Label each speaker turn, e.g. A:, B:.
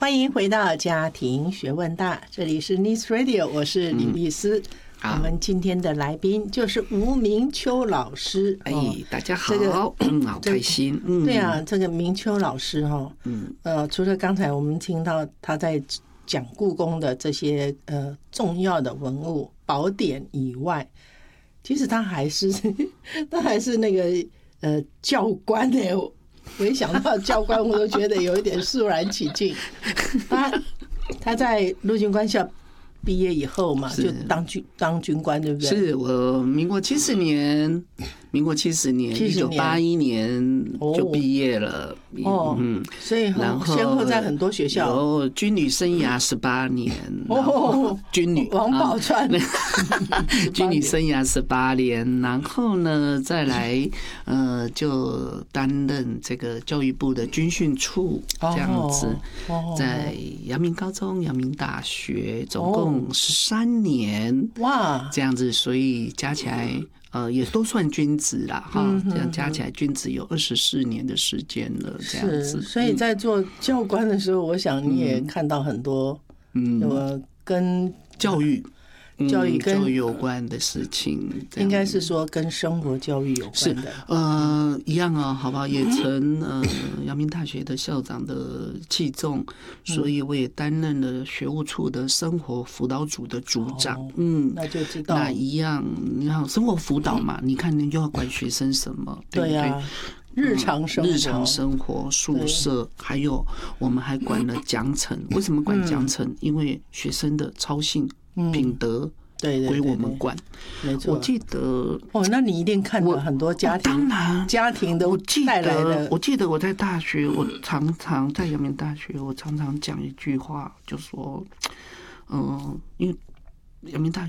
A: 欢迎回到家庭学问大，这里是 Nice Radio， 我是李丽丝。我们今天的来宾就是吴明秋老师。
B: 大家好，好开心。
A: 对啊，这个明秋老师除了刚才我们听到他在讲故宫的这些重要的文物宝典以外，其实他还是那个教官呢。我一想到教官，我都觉得有一点肃然起敬。他在陆军官校毕业以后嘛，就当军官，对不对？
B: 是我民国70年，1981年就毕业了。
A: 所以然后先后在很多学校，
B: 有军旅生涯18年，军旅
A: 王宝钏，
B: 军旅生涯18年，然后呢，再来就担任这个教育部的军训处这样子，在阳明高中、阳明大学，总共13年，哇，这样子，所以加起来。也都算军职啦，这样加起来军职有24年的时间了，这样子。
A: 所以在做教官的时候，我想你也看到很多，跟教育
B: 有关的事情，
A: 应该是说跟生活教育有关的。
B: 一样啊，好吧，也曾阳明大学的校长的器重，所以我也担任了学务处的生活辅导组的组长。
A: 那就知道
B: 那一样，你看生活辅导嘛，你看你就要管学生什么，对不对？
A: 日常
B: 生活、宿舍，还有我们还管了奖惩。为什么管奖惩？因为学生的操性、品德。对，归我们管，
A: 没错。
B: 我记得
A: 那你一定看到很多家庭，
B: 当然
A: 家庭的带来的。
B: 我记得我在大学，我常常在阳明大学，我常常讲一句话，就说，因为阳明大学。